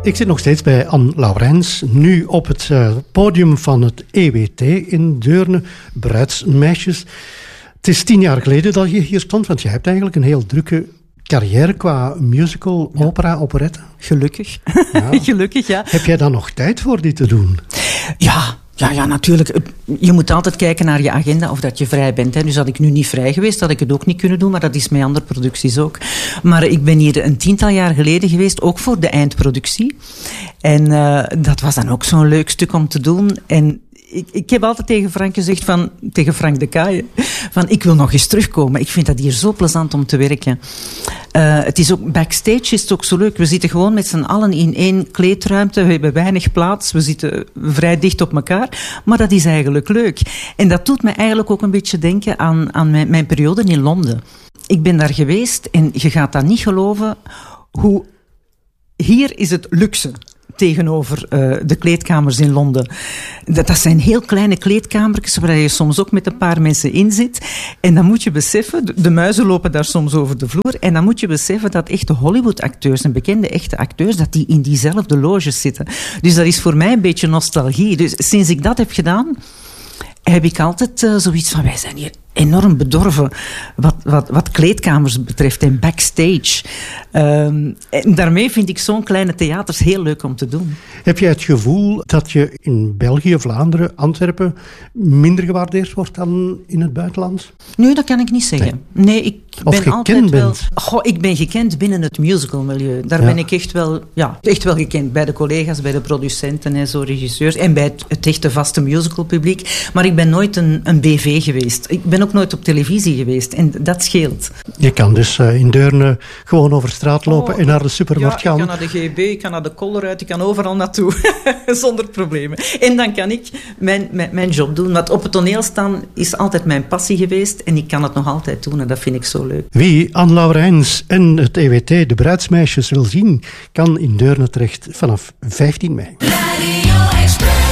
Ik zit nog steeds bij Anne Laurijns, nu op het podium van het EWT in Deurne, Bruidsmeisjes. Het is 10 jaar geleden dat je hier stond, want je hebt eigenlijk een heel drukke carrière qua musical, opera, operette. Gelukkig. Ja. Gelukkig, ja. Heb jij dan nog tijd voor dit te doen? Ja, natuurlijk. Je moet altijd kijken naar je agenda of dat je vrij bent. Hè. Dus had ik nu niet vrij geweest, had ik het ook niet kunnen doen. Maar dat is met andere producties ook. Maar ik ben hier een 10-tal jaar geleden geweest, ook voor de eindproductie. En dat was dan ook zo'n leuk stuk om te doen. En ik heb altijd tegen Frank gezegd, tegen Frank de Kaaien, van ik wil nog eens terugkomen. Ik vind dat hier zo plezant om te werken. Het is ook, backstage is het ook zo leuk. We zitten gewoon met z'n allen in één kleedruimte. We hebben weinig plaats. We zitten vrij dicht op elkaar. Maar dat is eigenlijk leuk. En dat doet me eigenlijk ook een beetje denken aan mijn periode in Londen. Ik ben daar geweest en je gaat dat niet geloven hoe... Hier is het luxe tegenover de kleedkamers in Londen. Dat zijn heel kleine kleedkamertjes waar je soms ook met een paar mensen in zit. En dan moet je beseffen, de muizen lopen daar soms over de vloer, en dan moet je beseffen dat echte Hollywood-acteurs en bekende echte acteurs, dat die in diezelfde loges zitten. Dus dat is voor mij een beetje nostalgie. Dus sinds ik dat heb gedaan, heb ik altijd zoiets van, wij zijn hier enorm bedorven wat kleedkamers betreft en backstage. En daarmee vind ik zo'n kleine theaters heel leuk om te doen. Heb jij het gevoel dat je in België, Vlaanderen, Antwerpen minder gewaardeerd wordt dan in het buitenland? Nee, dat kan ik niet zeggen. Nee, ik ben altijd wel... bent. Ik ben gekend binnen het musicalmilieu. Daar ben ik echt wel gekend. Bij de collega's, bij de producenten en zo, regisseurs. En bij het echte vaste musicalpubliek. Maar ik ben nooit een BV geweest. Ik ben ook nooit op televisie geweest. En dat scheelt. Je kan dus in Deurne gewoon over straat lopen en naar de supermarkt gaan. Ik kan naar de GB, ik kan naar de Colruyt, ik kan overal naartoe. Zonder problemen. En dan kan ik mijn job doen. Want op het toneel staan is altijd mijn passie geweest. En ik kan het nog altijd doen. En dat vind ik zo leuk. Wie Anne Laurijns en het EWT, de Bruidsmeisjes, wil zien, kan in Deurne terecht vanaf 15 mei. Radio Express.